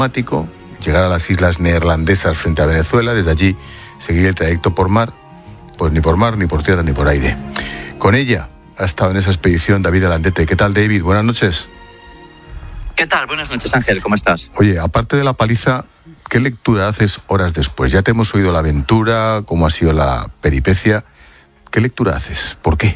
llegar a las islas neerlandesas frente a Venezuela, desde allí seguir el trayecto por mar, pues ni por mar, ni por tierra, ni por aire. Con ella ha estado en esa expedición David Alandete. ¿Qué tal, David? Buenas noches. ¿Qué tal? Buenas noches, Ángel. ¿Cómo estás? Oye, aparte de la paliza, ¿qué lectura haces horas después? Ya te hemos oído la aventura, cómo ha sido la peripecia. ¿Qué lectura haces? ¿Por qué?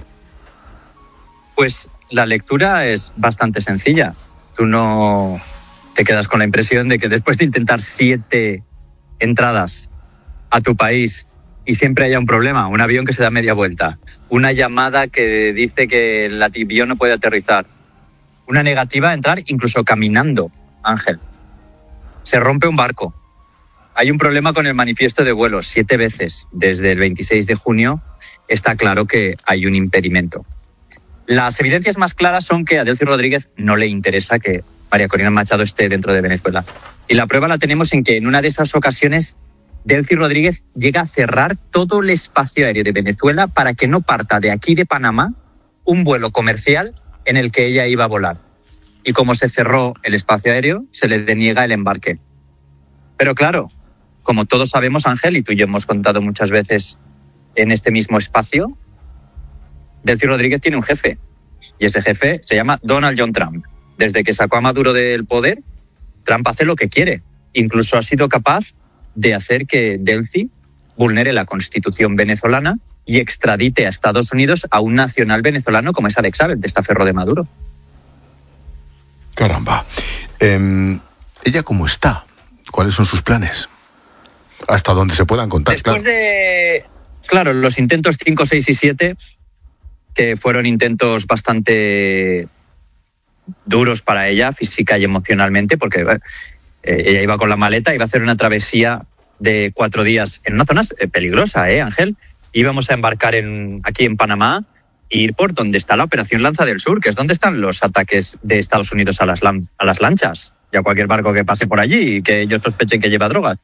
Pues la lectura es bastante sencilla. Tú no te quedas con la impresión de que después de intentar 7 entradas a tu país y siempre haya un problema, un avión que se da media vuelta, una llamada que dice que el avión no puede aterrizar, una negativa a entrar incluso caminando, Ángel. Se rompe un barco. Hay un problema con el manifiesto de vuelos 7 veces. Desde el 26 de junio está claro que hay un impedimento. Las evidencias más claras son que a Delcy Rodríguez no le interesa que María Corina Machado esté dentro de Venezuela. Y la prueba la tenemos en que en una de esas ocasiones Delcy Rodríguez llega a cerrar todo el espacio aéreo de Venezuela para que no parta de aquí de Panamá un vuelo comercial en el que ella iba a volar. Y como se cerró el espacio aéreo, se le deniega el embarque. Pero claro, como todos sabemos, Ángel, y tú y yo hemos contado muchas veces en este mismo espacio, Delcy Rodríguez tiene un jefe. Y ese jefe se llama Donald John Trump. Desde que sacó a Maduro del poder, Trump hace lo que quiere. Incluso ha sido capaz de hacer que Delcy vulnere la Constitución venezolana y extradite a Estados Unidos a un nacional venezolano como es Alex Saab, testaferro de Maduro. Caramba. ¿Ella cómo está? ¿Cuáles son sus planes? Hasta donde se puedan contar. Después de, claro, los intentos 5, 6 y 7, que fueron intentos bastante duros para ella, física y emocionalmente, porque ella iba con la maleta, iba a hacer una travesía de 4 días en una zona peligrosa, Ángel. Íbamos a embarcar aquí en Panamá e ir por donde está la Operación Lanza del Sur, que es donde están los ataques de Estados Unidos a las lanchas y a cualquier barco que pase por allí y que ellos sospechen que lleva drogas.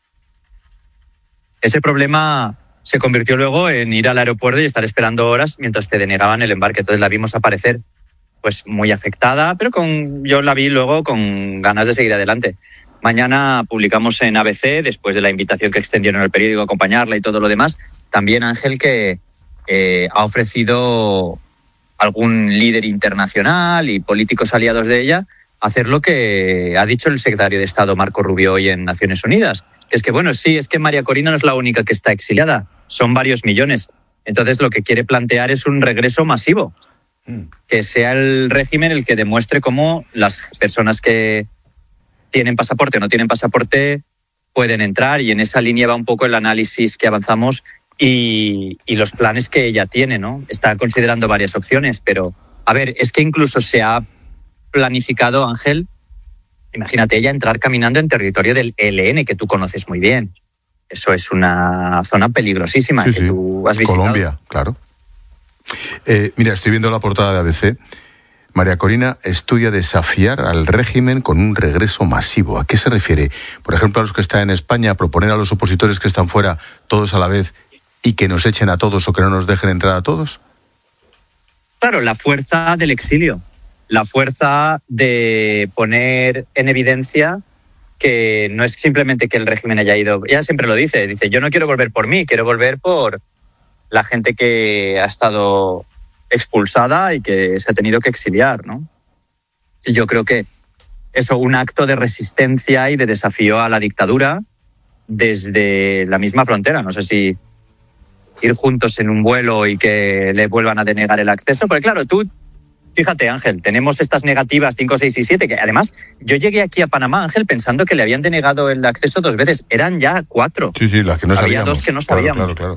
Ese problema se convirtió luego en ir al aeropuerto y estar esperando horas mientras te denegaban el embarque. Entonces la vimos aparecer pues muy afectada, pero yo la vi luego con ganas de seguir adelante. Mañana publicamos en ABC, después de la invitación que extendieron el periódico a acompañarla y todo lo demás, también Ángel que ha ofrecido algún líder internacional y políticos aliados de ella hacer lo que ha dicho el secretario de Estado Marco Rubio hoy en Naciones Unidas. Es que bueno, sí, es que María Corina no es la única que está exiliada, son varios millones. Entonces lo que quiere plantear es un regreso masivo. Que sea el régimen el que demuestre cómo las personas que tienen pasaporte o no tienen pasaporte pueden entrar, y en esa línea va un poco el análisis que avanzamos y los planes que ella tiene, ¿no? Está considerando varias opciones, pero a ver, es que incluso se ha planificado, Ángel, imagínate ella entrar caminando en territorio del ELN, que tú conoces muy bien. Eso es una zona peligrosísima que tú has visitado. Colombia, claro. Mira, estoy viendo la portada de ABC. María Corina estudia desafiar al régimen con un regreso masivo. ¿A qué se refiere? Por ejemplo, a los que están en España, proponer a los opositores que están fuera todos a la vez y que nos echen a todos o que no nos dejen entrar a todos. Claro, la fuerza del exilio, la fuerza de poner en evidencia que no es simplemente que el régimen haya ido. Ella siempre lo dice, yo no quiero volver por mí, quiero volver por la gente que ha estado expulsada y que se ha tenido que exiliar, ¿no? Y yo creo que eso, un acto de resistencia y de desafío a la dictadura desde la misma frontera. No sé si ir juntos en un vuelo y que le vuelvan a denegar el acceso, porque claro, tú, fíjate, Ángel, tenemos estas negativas 5, 6 y 7, que además yo llegué aquí a Panamá, Ángel, pensando que le habían denegado el acceso 2 veces. Eran ya 4. Sí, las que no sabíamos. Había 2 que no sabíamos. Claro.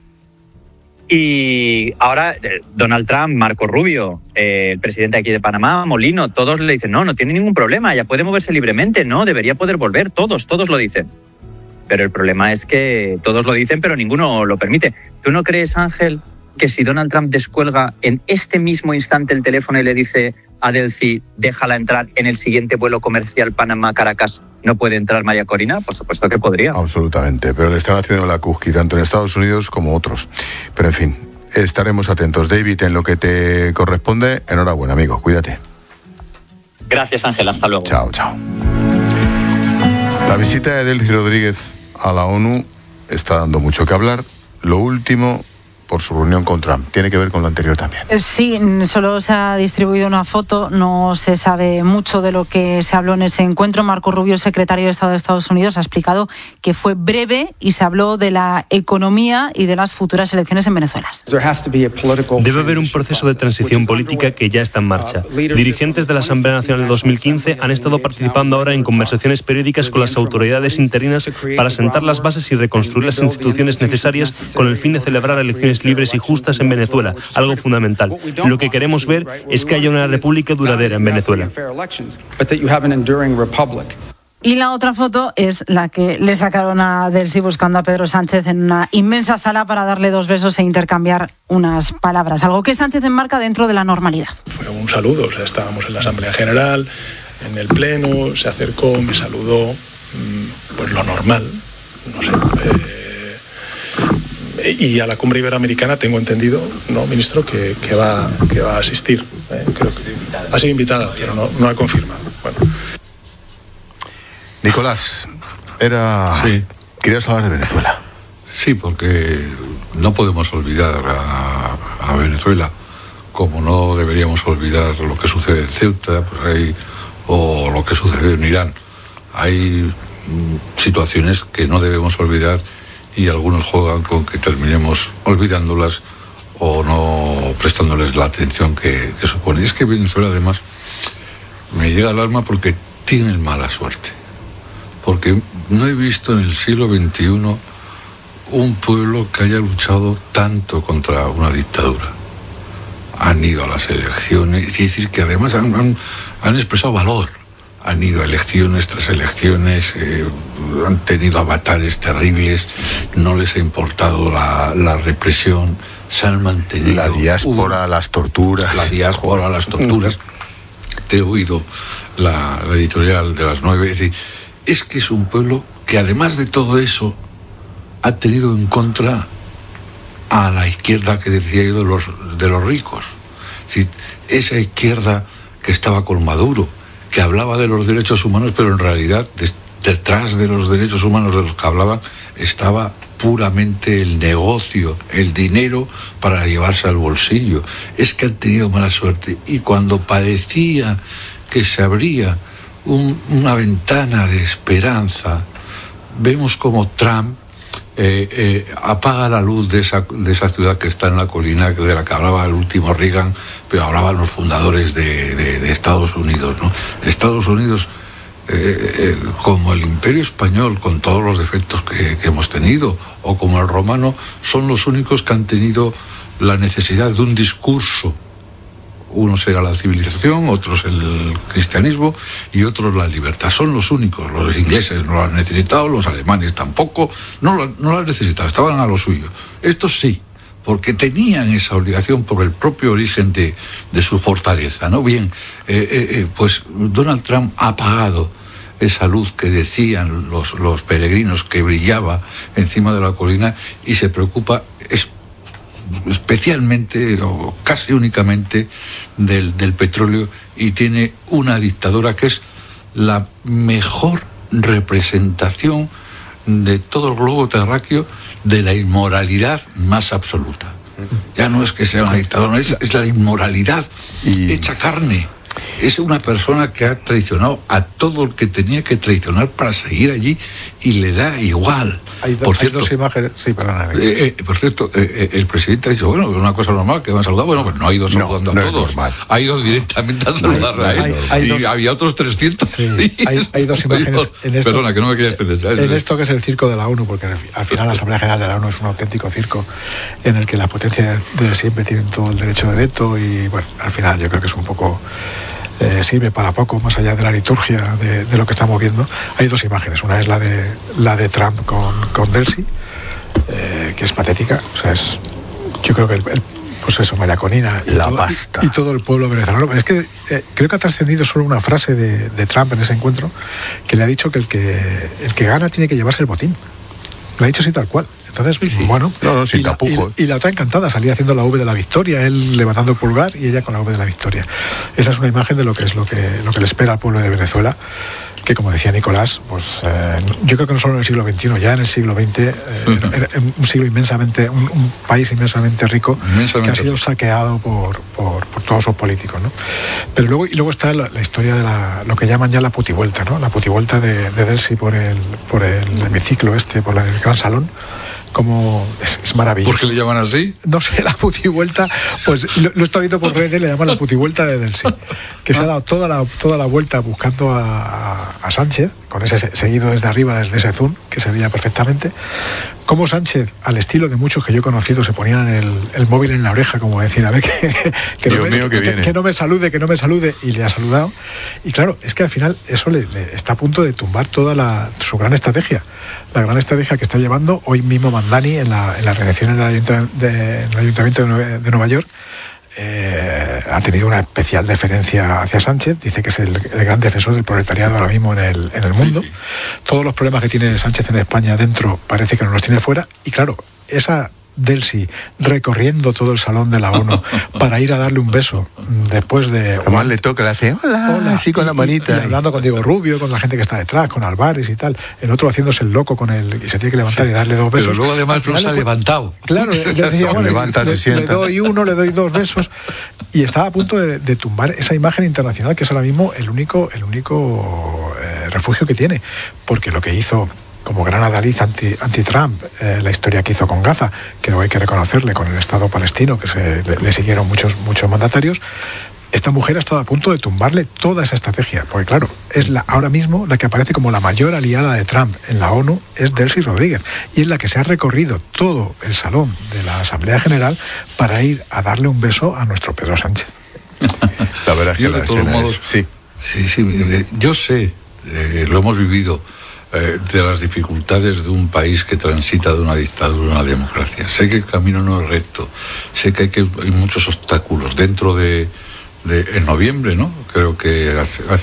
Y ahora Donald Trump, Marco Rubio, el presidente aquí de Panamá, Molino, todos le dicen, no tiene ningún problema, ya puede moverse libremente, no, debería poder volver, todos lo dicen. Pero el problema es que todos lo dicen, pero ninguno lo permite. ¿Tú no crees, Ángel, que si Donald Trump descuelga en este mismo instante el teléfono y le dice a Delcy, déjala entrar en el siguiente vuelo comercial Panamá-Caracas, no puede entrar María Corina? Por supuesto que podría. Absolutamente, pero le están haciendo la cusqui tanto en Estados Unidos como otros. Pero en fin, estaremos atentos. David, en lo que te corresponde, enhorabuena, amigo, cuídate. Gracias, Ángel, hasta luego. Chao. La visita de Delcy Rodríguez a la ONU está dando mucho que hablar. Lo último, por su reunión con Trump. Tiene que ver con lo anterior también. Sí, solo se ha distribuido una foto, no se sabe mucho de lo que se habló en ese encuentro. Marco Rubio, secretario de Estado de Estados Unidos, ha explicado que fue breve y se habló de la economía y de las futuras elecciones en Venezuela. Debe haber un proceso de transición política que ya está en marcha. Dirigentes de la Asamblea Nacional de 2015 han estado participando ahora en conversaciones periódicas con las autoridades interinas para sentar las bases y reconstruir las instituciones necesarias con el fin de celebrar elecciones libres y justas en Venezuela, algo fundamental. Lo que queremos ver es que haya una república duradera en Venezuela. Y la otra foto es la que le sacaron a Delcy buscando a Pedro Sánchez en una inmensa sala para darle 2 besos e intercambiar unas palabras, algo que Sánchez enmarca dentro de la normalidad. Fue un saludo, estábamos en la Asamblea General, en el Pleno, se acercó, me saludó, pues lo normal, no sé. Y a la cumbre iberoamericana tengo entendido, ¿no, ministro?, que va a asistir. Creo que ha sido invitada, pero no ha confirmado. Bueno. Nicolás, Sí. querías hablar de Venezuela. Sí, porque no podemos olvidar a Venezuela, como no deberíamos olvidar lo que sucede en Ceuta, o lo que sucede en Irán. Hay situaciones que no debemos olvidar y algunos juegan con que terminemos olvidándolas o no prestándoles la atención que supone. Es que Venezuela, además, me llega al alma porque tienen mala suerte. Porque no he visto en el siglo XXI un pueblo que haya luchado tanto contra una dictadura. Han ido a las elecciones, es decir, que además han expresado valor. Han ido a elecciones tras elecciones, han tenido avatares terribles, no les ha importado la represión, se han mantenido. La diáspora, las torturas. La diáspora, las torturas. Te he oído la editorial de las 9. Es decir, es que es un pueblo que además de todo eso ha tenido en contra a la izquierda que decía yo de los ricos. Es decir, esa izquierda que estaba con Maduro, que hablaba de los derechos humanos, pero en realidad detrás de los derechos humanos de los que hablaban estaba puramente el negocio, el dinero para llevarse al bolsillo. Es que han tenido mala suerte. Y cuando parecía que se abría una ventana de esperanza, vemos como Trump apaga la luz de esa ciudad que está en la colina, de la que hablaba el último Reagan, pero hablaban los fundadores de Estados Unidos, ¿no? Estados Unidos, como el Imperio Español, con todos los defectos que hemos tenido, o como el romano, son los únicos que han tenido la necesidad de un discurso. Unos era la civilización, otros el cristianismo y otros la libertad. Son los únicos. Los ingleses no lo han necesitado, los alemanes tampoco, no lo han necesitado, estaban a lo suyo. Estos sí, porque tenían esa obligación por el propio origen de su fortaleza, ¿no? Bien, pues Donald Trump ha apagado esa luz que decían los peregrinos que brillaba encima de la colina y se preocupa especialmente o casi únicamente del petróleo, y tiene una dictadura que es la mejor representación de todo el globo terráqueo de la inmoralidad más absoluta. Ya no es que sea una dictadura, es la inmoralidad hecha carne. Es una persona que ha traicionado a todo el que tenía que traicionar para seguir allí y le da igual. Hay dos imágenes. Sí, perdóname. Por cierto, el presidente ha dicho, bueno, es una cosa normal que me ha saludado. Bueno, pues no ha ido saludando a todos. Ha ido directamente a saludarle a él. Y había otros 300. Sí, hay dos imágenes en esto. Perdona, que no me quería extender. En esto que es el circo de la ONU, porque al final la Asamblea General de la ONU es un auténtico circo en el que las potencias de siempre tienen todo el derecho de veto y, bueno, al final yo creo que es un poco... sirve para poco, más allá de la liturgia de lo que estamos viendo. Hay dos imágenes, una es la de Trump con Delcy, que es patética, o sea, yo creo que pues eso, María Corina y todo el pueblo venezolano. Pero es que creo que ha trascendido solo una frase de Trump en ese encuentro, que le ha dicho que el que gana tiene que llevarse el botín. Lo ha dicho así tal cual. Entonces, bueno, y la otra encantada, salía haciendo la V de la victoria, él levantando el pulgar y ella con la V de la victoria. Esa es una imagen de lo que le espera al pueblo de Venezuela, que, como decía Nicolás, pues yo creo que no solo en el siglo XXI, ya en el siglo XX, un siglo inmensamente, un país inmensamente rico, que ha sido saqueado por todos sus políticos, ¿no? Pero luego está la historia de lo que llaman ya la putivuelta, ¿no? La putivuelta de Delcy por el hemiciclo por el gran salón. Como es maravilloso. ¿Por qué le llaman así? No sé, la putivuelta, pues lo está viendo por redes, le llaman la putivuelta de Delcy, que se ha dado toda la vuelta buscando a Sánchez, con ese seguido desde arriba, desde ese zoom, que se veía perfectamente. Como Sánchez, al estilo de muchos que yo he conocido, se ponían el móvil en la oreja, como decir, a ver, que no me salude, y le ha saludado. Y claro, es que al final eso le está a punto de tumbar toda su gran estrategia. La gran estrategia que está llevando hoy mismo Mandani en la reelección en el Ayuntamiento de Nueva York. Ha tenido una especial deferencia hacia Sánchez, dice que es el gran defensor del proletariado ahora mismo en el mundo. Sí. Todos los problemas que tiene Sánchez en España dentro parece que no los tiene fuera, y claro, esa Delcy recorriendo todo el salón de la ONU para ir a darle un beso después de... Además le toca, le hace hola, así con la manita. Y hablando con Diego Rubio, con la gente que está detrás, con Álvarez y tal. El otro haciéndose el loco con él y se tiene que levantar y darle 2 besos. Pero luego además no se ha levantado. Claro, decía, bueno, le doy 1, le doy 2 besos. Y estaba a punto de tumbar esa imagen internacional que es ahora mismo el único refugio que tiene. Porque lo que hizo como gran adalid anti-Trump, la historia que hizo con Gaza, que hay que reconocerle, con el Estado palestino, que le siguieron muchos mandatarios. Esta mujer ha estado a punto de tumbarle toda esa estrategia, porque claro, es ahora mismo la que aparece como la mayor aliada de Trump en la ONU, es Delcy Rodríguez, y es la que se ha recorrido todo el salón de la Asamblea General para ir a darle un beso a nuestro Pedro Sánchez. La verdad es que yo, de todos modos, sí, yo sé, lo hemos vivido, de las dificultades de un país que transita de una dictadura a una democracia. Sé que el camino no es recto, sé que hay muchos obstáculos. Dentro de en noviembre, ¿no? Creo que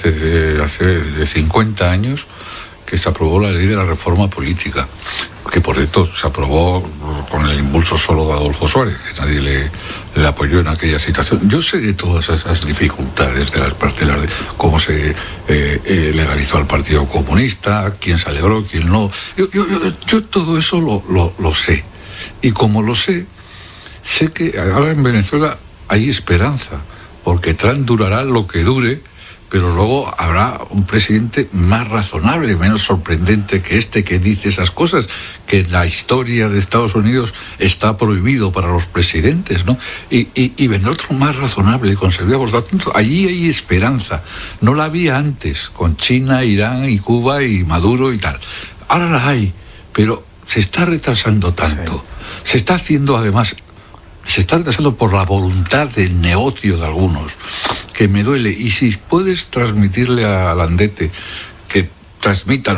hace 50 años que se aprobó la ley de la reforma política, que por cierto se aprobó con el impulso solo de Adolfo Suárez, que nadie le apoyó en aquella situación. Yo sé de todas esas dificultades, de las parcelas, de cómo se legalizó al Partido Comunista, quién se alegró, quién no. Yo todo eso lo sé. Y como lo sé que ahora en Venezuela hay esperanza, porque Trump durará lo que dure, pero luego habrá un presidente más razonable, menos sorprendente que que dice esas cosas, que en la historia de Estados Unidos está prohibido para los presidentes, ¿no? Y vendrá otro más razonable, conservador. Por lo tanto, allí hay esperanza. No la había antes, con China, Irán y Cuba y Maduro y tal. Ahora la hay, pero se está retrasando tanto. Sí. Se está haciendo, además, se está retrasando por la voluntad del negocio de algunos, que me duele. Y si puedes transmitirle a Landete, que transmita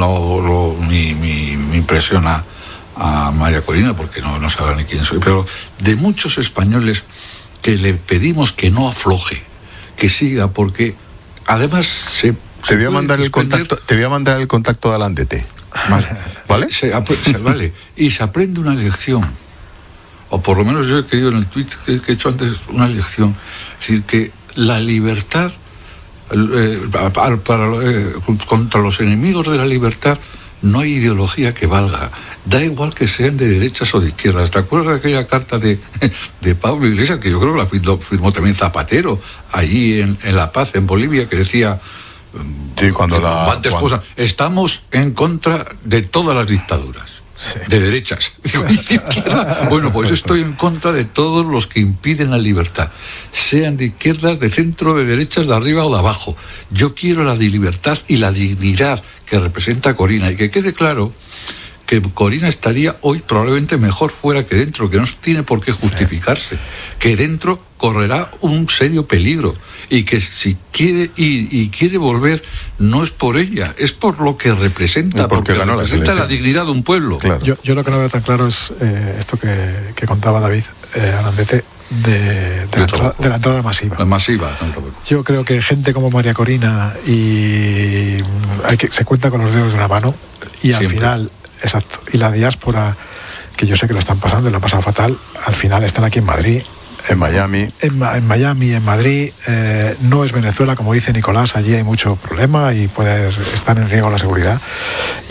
mi impresión a María Corina, porque no sabrá ni quién soy, pero de muchos españoles que le pedimos que no afloje, que siga, porque además te voy a mandar el contacto de Landete. ¿Vale? Vale. Y se aprende una lección. O por lo menos yo he querido en el tweet que he hecho antes una lección. Es decir, que la libertad, contra los enemigos de la libertad, no hay ideología que valga. Da igual que sean de derechas o de izquierdas. ¿Te acuerdas de aquella carta de Pablo Iglesias, que yo creo que la firmó también Zapatero, allí en La Paz, en Bolivia, que decía... Sí, cosas. Estamos en contra de todas las dictaduras. Sí. De derechas. Bueno, pues estoy en contra de todos los que impiden la libertad, sean de izquierdas, de centro, de derechas, de arriba o de abajo. Yo quiero la libertad y la dignidad que representa Corina, y que quede claro que Corina estaría hoy probablemente mejor fuera que dentro, que no tiene por qué justificarse, que dentro correrá un serio peligro, y que si quiere ir y quiere volver, no es por ella, es por lo que representa, porque representa la dignidad de un pueblo. Claro. Yo lo que no veo tan claro es esto que contaba David Arandete, de la entrada masiva. La masiva. Yo creo que gente como María Corina se cuenta con los dedos de una mano, y al final, exacto, y la diáspora que yo sé que lo están pasando y lo han pasado fatal, al final están aquí en Madrid. En Miami. En Miami, en Madrid. No es Venezuela, como dice Nicolás, allí hay mucho problema y puede estar en riesgo la seguridad.